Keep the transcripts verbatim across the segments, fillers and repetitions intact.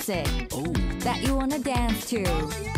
music Oh. that you wanna dance to.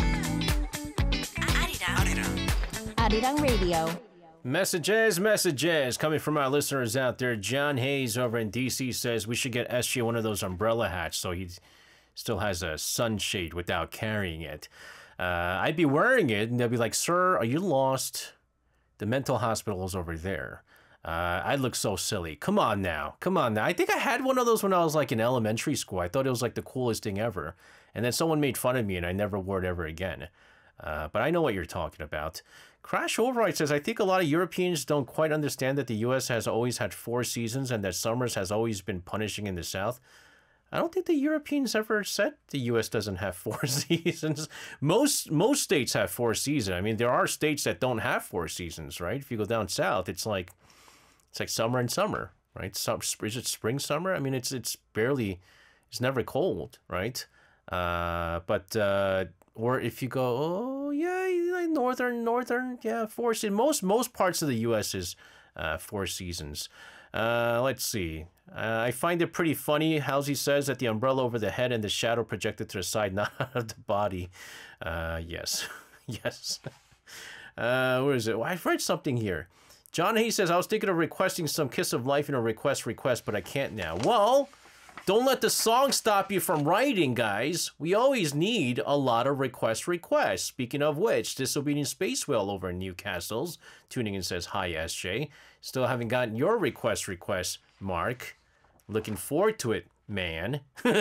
Arirang. Arirang Radio. Messages, messages coming from our listeners out there. John Hayes over in D C says we should get S J one of those umbrella hats so he still has a sunshade without carrying it. Uh, I'd be wearing it and they'll be like, sir, are you lost? The mental hospital is over there. Uh, I look so silly. Come on now. Come on now. I think I had one of those when I was like in elementary school. I thought it was like the coolest thing ever. And then someone made fun of me and I never wore it ever again. Uh, but I know what you're talking about. Crash Override says, I think a lot of Europeans don't quite understand that the U S has always had four seasons and that summers has always been punishing in the South. I don't think the Europeans ever said the U S doesn't have four seasons. Most most states have four seasons. I mean, there are states that don't have four seasons, right? If you go down south, it's like it's like summer and summer, right? Some, is it spring, summer? I mean, it's it's barely, it's never cold, right? Uh, but uh, or if you go, oh yeah, like northern, northern, yeah, four seasons. Most most parts of the U S is uh, four seasons. Uh, let's see. Uh, I find it pretty funny. Halsey says that the umbrella over the head and the shadow projected to the side, not out of the body. Uh, yes, yes. Uh, where is it? Well, I've read something here. John Hayes says, I was thinking of requesting some Kiss of Life in a request request, but I can't now. Well, don't let the song stop you from writing, guys. We always need a lot of request requests. Speaking of which, Disobedient Space Whale over in Newcastle's tuning in says, hi, S J. Still haven't gotten your request request, Mark. Looking forward to it, man.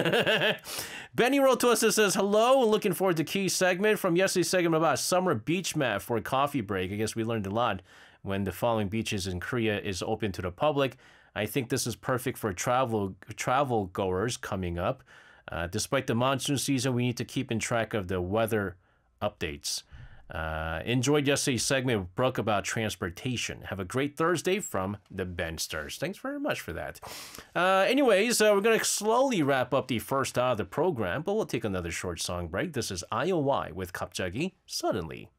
Benny wrote to us and says, hello, looking forward to key segment from yesterday's segment about summer beach map for a coffee break. I guess we learned a lot when the following beaches in Korea is open to the public. I think this is perfect for travel travel goers coming up. Uh, despite the monsoon season, we need to keep in track of the weather updates. Uh, enjoyed yesterday's segment with Brooke about transportation. Have a great Thursday from the Bensters. Thanks very much for that. Uh, anyways, uh, we're going to slowly wrap up the first hour of the program, but we'll take another short song break. This is I O Y with 갑자기, Suddenly.